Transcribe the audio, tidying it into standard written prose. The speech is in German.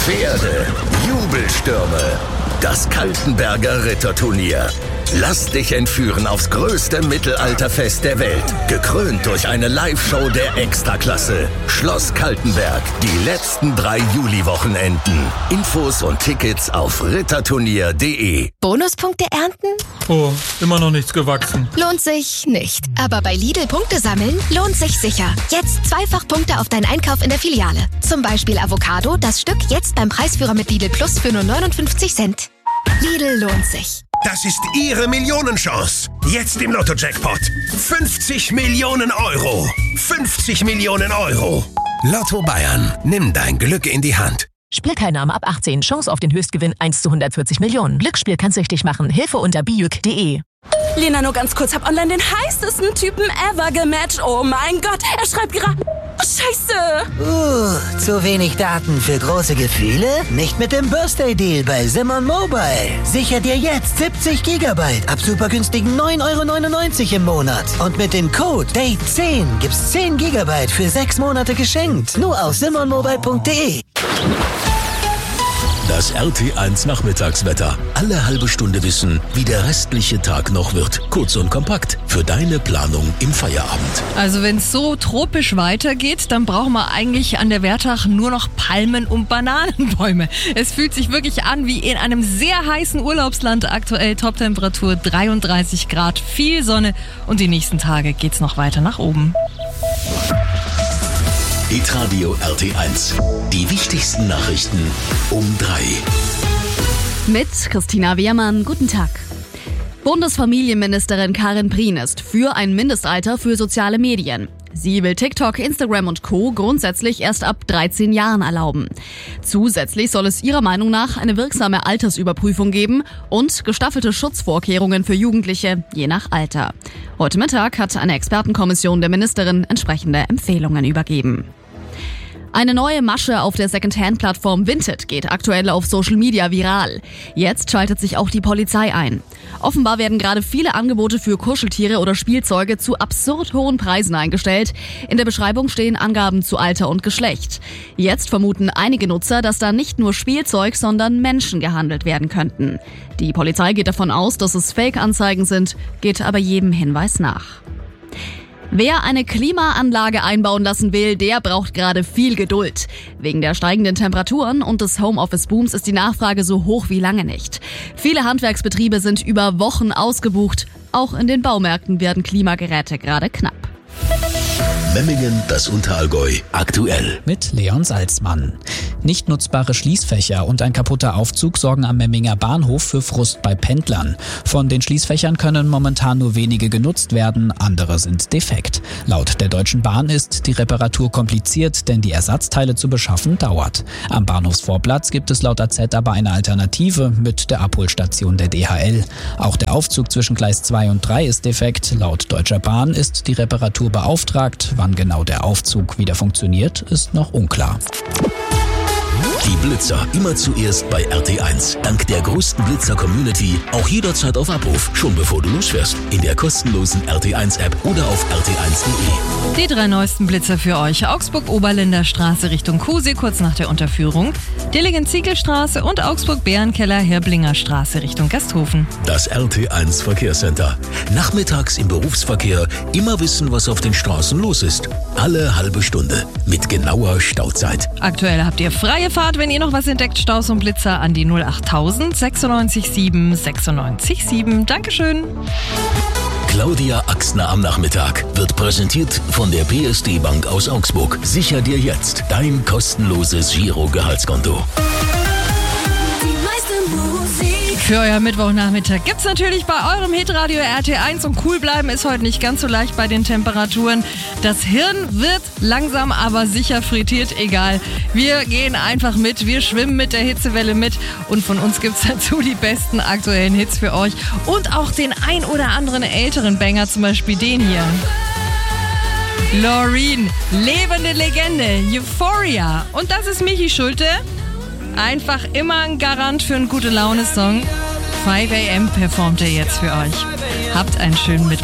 Pferde, Jubelstürme. Das Kaltenberger Ritterturnier. Lass dich entführen aufs größte Mittelalterfest der Welt. Gekrönt durch eine Live-Show der Extraklasse. Schloss Kaltenberg. Die letzten 3 Juli-Wochenenden. Infos und Tickets auf ritterturnier.de. Bonuspunkte ernten? Oh, immer noch nichts gewachsen. Lohnt sich nicht. Aber bei Lidl Punkte sammeln lohnt sich sicher. Jetzt 2-fach Punkte auf deinen Einkauf in der Filiale. Zum Beispiel Avocado, das Stück jetzt beim Preisführer mit Lidl Plus für nur 59 Cent. Lidl lohnt sich. Das ist Ihre Millionenchance. Jetzt im Lotto-Jackpot. 50 Millionen Euro. 50 Millionen Euro. Lotto Bayern. Nimm dein Glück in die Hand. Spielteilnahme ab 18. Chance auf den Höchstgewinn 1 zu 140 Millionen. Glücksspiel kann's süchtig machen. Hilfe unter bijuk.de. Lena, nur ganz kurz. Hab online den heißesten Typen ever gematcht. Oh mein Gott. Er schreibt gerade... Scheiße! Zu wenig Daten für große Gefühle? Nicht mit dem Birthday-Deal bei Simon Mobile. Sicher dir jetzt 70 GB ab super günstigen 9,99 € im Monat. Und mit dem Code DATE10 gibt's 10 GB für 6 Monate geschenkt. Nur auf simonmobile.de. Das RT1 Nachmittagswetter. Alle halbe Stunde wissen, wie der restliche Tag noch wird. Kurz und kompakt für deine Planung im Feierabend. Also wenn es so tropisch weitergeht, dann brauchen wir eigentlich an der Wertach nur noch Palmen und Bananenbäume. Es fühlt sich wirklich an wie in einem sehr heißen Urlaubsland aktuell. Toptemperatur 33 Grad, viel Sonne und die nächsten Tage geht's noch weiter nach oben. Hitradio RT1. Die wichtigsten Nachrichten um 3. Mit Christina Wehrmann, guten Tag. Bundesfamilienministerin Karin Prien ist für ein Mindestalter für soziale Medien. Sie will TikTok, Instagram und Co. grundsätzlich erst ab 13 Jahren erlauben. Zusätzlich soll es ihrer Meinung nach eine wirksame Altersüberprüfung geben und gestaffelte Schutzvorkehrungen für Jugendliche, je nach Alter. Heute Mittag hat eine Expertenkommission der Ministerin entsprechende Empfehlungen übergeben. Eine neue Masche auf der Secondhand-Plattform Vinted geht aktuell auf Social Media viral. Jetzt schaltet sich auch die Polizei ein. Offenbar werden gerade viele Angebote für Kuscheltiere oder Spielzeuge zu absurd hohen Preisen eingestellt. In der Beschreibung stehen Angaben zu Alter und Geschlecht. Jetzt vermuten einige Nutzer, dass da nicht nur Spielzeug, sondern Menschen gehandelt werden könnten. Die Polizei geht davon aus, dass es Fake-Anzeigen sind, geht aber jedem Hinweis nach. Wer eine Klimaanlage einbauen lassen will, der braucht gerade viel Geduld. Wegen der steigenden Temperaturen und des Homeoffice-Booms ist die Nachfrage so hoch wie lange nicht. Viele Handwerksbetriebe sind über Wochen ausgebucht. Auch in den Baumärkten werden Klimageräte gerade knapp. Memmingen, das Unterallgäu, aktuell. Mit Leon Salzmann. Nicht nutzbare Schließfächer und ein kaputter Aufzug sorgen am Memminger Bahnhof für Frust bei Pendlern. Von den Schließfächern können momentan nur wenige genutzt werden, andere sind defekt. Laut der Deutschen Bahn ist die Reparatur kompliziert, denn die Ersatzteile zu beschaffen dauert. Am Bahnhofsvorplatz gibt es laut AZ aber eine Alternative mit der Abholstation der DHL. Auch der Aufzug zwischen Gleis 2 und 3 ist defekt. Laut Deutscher Bahn ist die Reparatur beauftragt. Wann genau der Aufzug wieder funktioniert, ist noch unklar. Die Blitzer immer zuerst bei RT1. Dank der größten Blitzer-Community auch jederzeit auf Abruf, schon bevor du losfährst. In der kostenlosen RT1-App oder auf rt1.de. Die 3 neuesten Blitzer für euch. Augsburg-Oberländer Straße Richtung Kusee, kurz nach der Unterführung. Dillingen-Ziegelstraße und Augsburg-Bärenkeller-Herblinger Straße Richtung Gasthofen. Das RT1 Verkehrscenter. Nachmittags im Berufsverkehr immer wissen, was auf den Straßen los ist. Alle halbe Stunde mit genauer Stauzeit. Aktuell habt ihr freie Fahrt, wenn ihr noch was entdeckt. Staus und Blitzer an die 08000 96 7 96 7. Dankeschön. Claudia Axner am Nachmittag wird präsentiert von der PSD Bank aus Augsburg. Sicher dir jetzt dein kostenloses Giro-Gehaltskonto. Für euer Mittwochnachmittag gibt's natürlich bei eurem Hitradio RT1 und cool bleiben ist heute nicht ganz so leicht bei den Temperaturen. Das Hirn wird langsam aber sicher frittiert, egal. Wir gehen einfach mit, wir schwimmen mit der Hitzewelle mit und von uns gibt's dazu die besten aktuellen Hits für euch und auch den ein oder anderen älteren Banger, zum Beispiel den hier. Loreen, lebende Legende, Euphoria. Und das ist Michi Schulte. Einfach immer ein Garant für einen Gute-Laune-Song. 5 AM performt er jetzt für euch. Habt einen schönen Mittwoch.